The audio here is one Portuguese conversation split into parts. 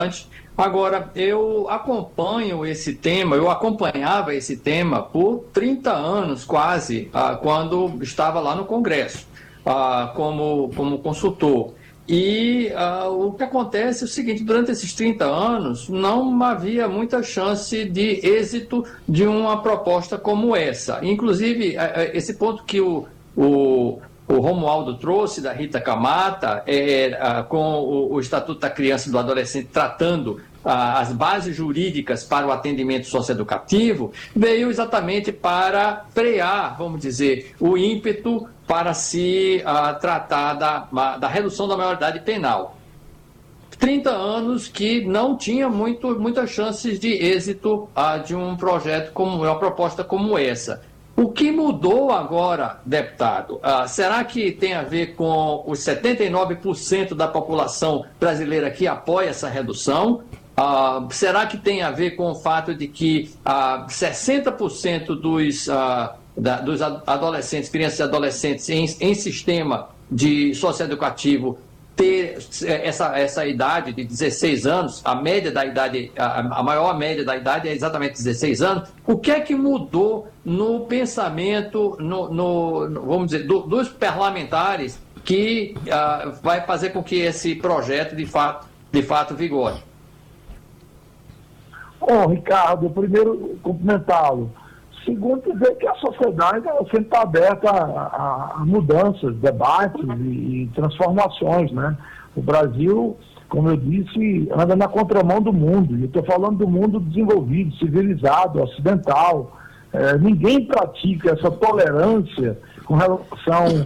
Agora, eu acompanhava esse tema por 30 anos quase, quando estava lá no Congresso, como consultor. E o que acontece é o seguinte: durante esses 30 anos, não havia muita chance de êxito de uma proposta como essa. Inclusive, esse ponto que o Romualdo trouxe, da Rita Camata, com o Estatuto da Criança e do Adolescente tratando as bases jurídicas para o atendimento socioeducativo, veio exatamente para frear, vamos dizer, o ímpeto para se tratar da redução da maioridade penal. 30 anos que não tinha muitas chances de êxito de um projeto uma proposta como essa. O que mudou agora, deputado? Será que tem a ver com os 79% da população brasileira que apoia essa redução? Será que tem a ver com o fato de que 60% dos adolescentes, crianças e adolescentes em sistema de socioeducativo ter essa idade de 16 anos, a média da idade, a maior média da idade é exatamente 16 anos. O que é que mudou no pensamento, vamos dizer, dos parlamentares que vai fazer com que esse projeto de fato vigore? Bom, Ricardo, primeiro cumprimentá-lo. Segundo, dizer que a sociedade sempre está aberta a mudanças, debates e transformações, né? O Brasil, como eu disse, anda na contramão do mundo. E eu estou falando do mundo desenvolvido, civilizado, ocidental. Ninguém pratica essa tolerância com relação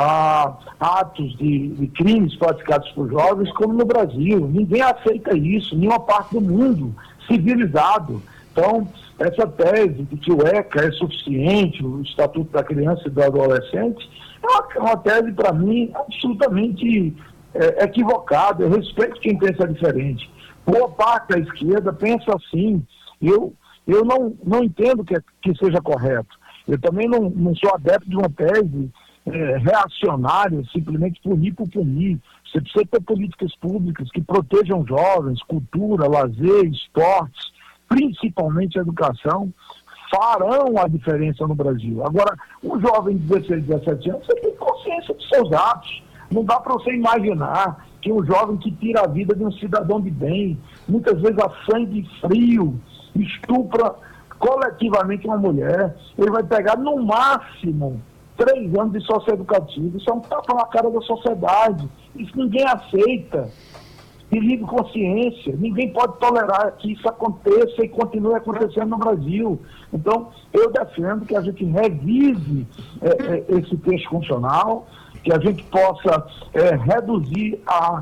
a atos de crimes praticados por jovens como no Brasil. Ninguém aceita isso, nenhuma parte do mundo civilizado. Então, essa tese de que o ECA é suficiente, o Estatuto da Criança e do Adolescente, é uma tese, para mim, absolutamente equivocada. Eu respeito quem pensa diferente. Boa parte da esquerda pensa assim. Eu não entendo que seja correto. Eu também não sou adepto de uma tese reacionária, simplesmente punir por punir. Você precisa ter políticas públicas que protejam jovens, cultura, lazer, esportes, principalmente a educação, farão a diferença no Brasil. Agora, um jovem de 16, 17 anos, você tem consciência dos seus atos. Não dá para você imaginar que um jovem que tira a vida de um cidadão de bem, muitas vezes a sangue frio, estupra coletivamente uma mulher, ele vai pegar no máximo 3 anos de socioeducativo. Isso é um tapa na cara da sociedade. Isso ninguém aceita. De livre consciência. Ninguém pode tolerar que isso aconteça e continue acontecendo no Brasil. Então, eu defendo que a gente revise esse texto constitucional, que a gente possa reduzir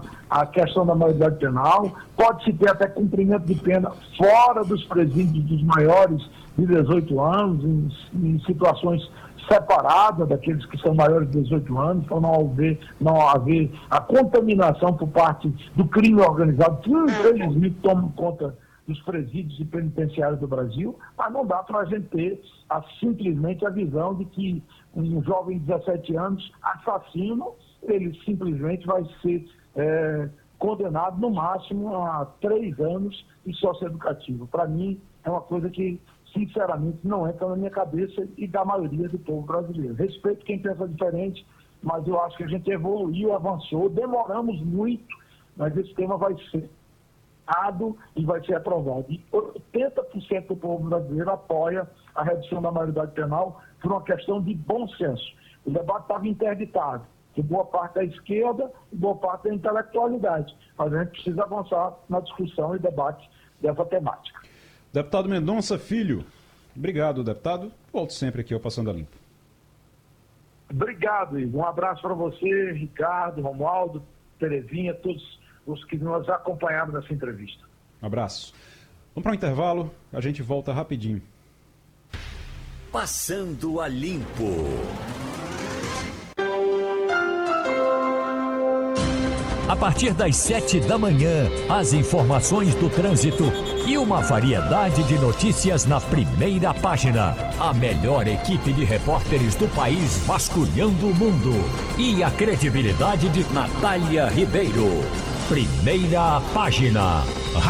a questão da maioridade penal. Pode-se ter até cumprimento de pena fora dos presídios dos maiores de 18 anos, em situações separada daqueles que são maiores de 18 anos, para não haver a contaminação por parte do crime organizado, que infelizmente tomam conta dos presídios e penitenciários do Brasil, mas não dá para a gente ter simplesmente a visão de que um jovem de 17 anos, assassino, ele simplesmente vai ser condenado no máximo a 3 anos de socioeducativo. Para mim, é uma coisa que sinceramente, não entra na minha cabeça e da maioria do povo brasileiro. Respeito quem pensa diferente, mas eu acho que a gente evoluiu, avançou, demoramos muito, mas esse tema vai ser dado e vai ser aprovado. E 80% do povo brasileiro apoia a redução da maioridade penal por uma questão de bom senso. O debate estava interditado, de boa parte da esquerda e boa parte da intelectualidade. Mas a gente precisa avançar na discussão e debate dessa temática. Deputado Mendonça Filho, obrigado, deputado. Volto sempre aqui ao Passando a Limpo. Obrigado, Igor. Um abraço para você, Ricardo, Romualdo, Terezinha, todos os que nos acompanharam nessa entrevista. Um abraço. Vamos para um intervalo, a gente volta rapidinho. Passando a Limpo. A partir das 7 da manhã, as informações do trânsito e uma variedade de notícias na primeira página. A melhor equipe de repórteres do país vasculhando o mundo. E a credibilidade de Natália Ribeiro. Primeira página.